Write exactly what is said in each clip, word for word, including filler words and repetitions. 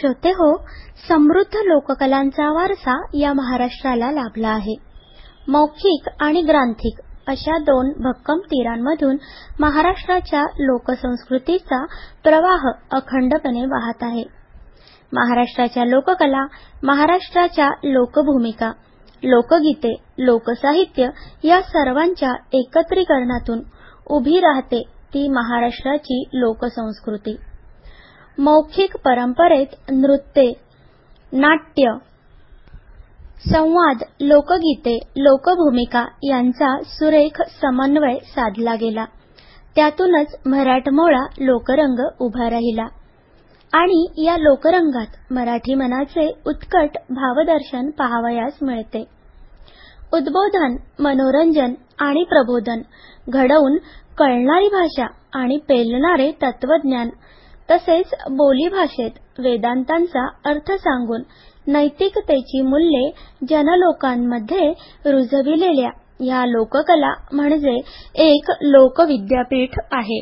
श्रोते हो, समृद्ध लोककलांचा वारसा या महाराष्ट्राला लाभला आहे. मौखिक आणि ग्रांथिक अशा दोन भक्कम तीरांमधून महाराष्ट्राच्या लोकसंस्कृतीचा प्रवाह अखंडपणे वाहत आहे. महाराष्ट्राच्या लोककला, महाराष्ट्राच्या लोकभूमिका, लोकगीते, लोकसाहित्य या सर्वांच्या एकत्रीकरणातून उभी राहते ती महाराष्ट्राची लोकसंस्कृती. मौखिक परंपरेत नृत्ये, नाट्य, संवाद, लोकगीते, लोकभूमिका यांचा सुरेख समन्वय साधला गेला. त्यातूनच मराठमोळा लोकरंग उभा राहिला आणि या लोकरंगात मराठी मनाचे उत्कट भावदर्शन पाहावयास मिळते. उद्बोधन, मनोरंजन आणि प्रबोधन घडवून कळणारी भाषा आणि पेलणारे तत्वज्ञान तसेच बोलीभाषेत वेदांतांचा अर्थ सांगून नैतिकतेची मूल्ये जनलोकांमध्ये रुजविलेल्या या लोककला म्हणजे एक लोकविद्यापीठ आहे.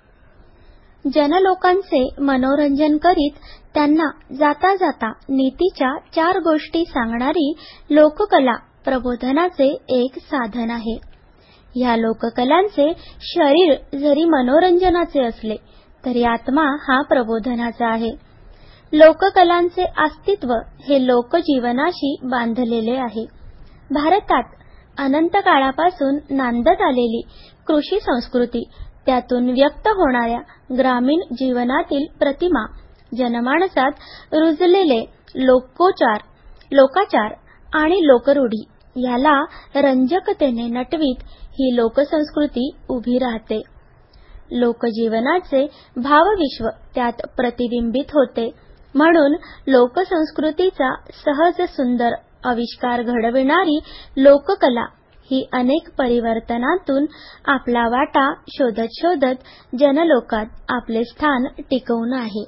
जनलोकांचे मनोरंजन करीत त्यांना जाता जाता नीतीच्या चार गोष्टी सांगणारी लोककला प्रबोधनाचे एक साधन आहे. या लोककलांचे शरीर जरी मनोरंजनाचे असले तरी आत्मा हा प्रबोधनाचा आहे. लोककलांचे अस्तित्व हे लोकजीवनाशी बांधलेले आहे. भारतात अनंत काळापासून नांदत आलेली कृषी संस्कृती, त्यातून व्यक्त होणाऱ्या ग्रामीण जीवनातील प्रतिमा, जनमानसात रुजलेले लोकोचार, लोकाचार आणि लोकरूढी याला रंजकतेने नटवीत ही लोकसंस्कृती उभी राहते. लोकजीवनाचे भावविश्व त्यात प्रतिबिंबित होते. म्हणून लोकसंस्कृतीचा सहज सुंदर आविष्कार घडविणारी लोककला ही अनेक परिवर्तनातून आपला वाटा शोधत शोधत जनलोकात आपले स्थान टिकवून आहे.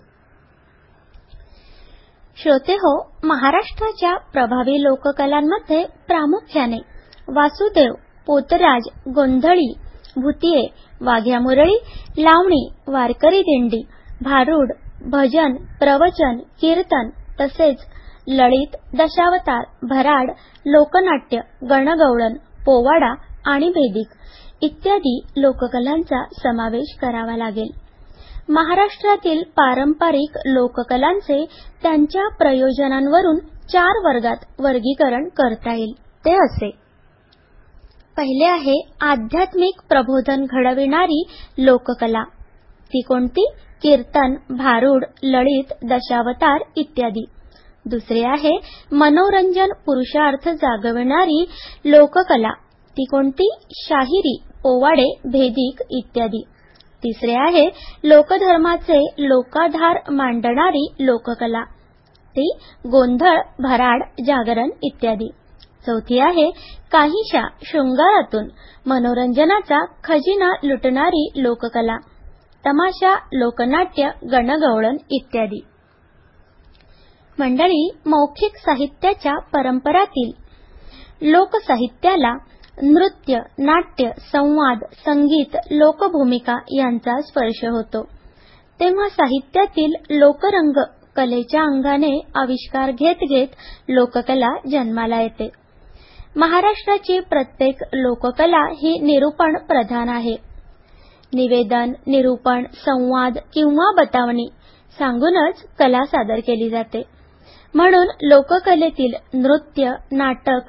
श्रोते हो, महाराष्ट्राच्या प्रभावी लोककलांमध्ये प्रामुख्याने वासुदेव, पोतराज, गोंधळी, भुतिये, वाघ्या मुरळी, लावणी, वारकरी दिंडी, भारुड, भजन, प्रवचन, कीर्तन तसेच ललित, दशावतार, भराड, लोकनाट्य, गणगवळण, पोवाडा आणि भेदिक इत्यादी लोककलांचा समावेश करावा लागेल. महाराष्ट्रातील पारंपरिक लोककलांचे त्यांच्या प्रयोजनांवरून चार वर्गात वर्गीकरण करता येईल. ते असे: पहिले आहे आध्यात्मिक प्रबोधन घडविणारी लोककला. ती कोणती? कीर्तन, भारुड, ललित, दशावतार इत्यादी. दुसरे आहे मनोरंजन पुरुषार्थ जागविणारी लोककला. ती कोणती? शाहिरी, पोवाडे, भेदिक इत्यादी. तिसरे आहे लोकधर्माचे लोकाधार मांडणारी लोककला. ती गोंधळ, भराड, जागरण इत्यादी. चौथी आहे काहीशा शृंगारातून मनोरंजनाचा खजिना लुटणारी लोककला. तमाशा, लोकनाट्य, गणगवळण इत्यादी. मंडळी, मौखिक साहित्याच्या परंपरातील लोकसाहित्याला नृत्य, नाट्य, संवाद, संगीत, लोकभूमिका यांचा स्पर्श होतो. तेव्हा साहित्यातील लोकरंग कलेच्या अंगाने आविष्कार घेत घेत लोककला जन्माला येते. महाराष्ट्राची प्रत्येक लोककला ही निरूपण प्रधान आहे. निवेदन, निरूपण, संवाद किंवा बतावणी सांगूनच कला सादर केली जाते. म्हणून लोककलेतील नृत्य, नाटक,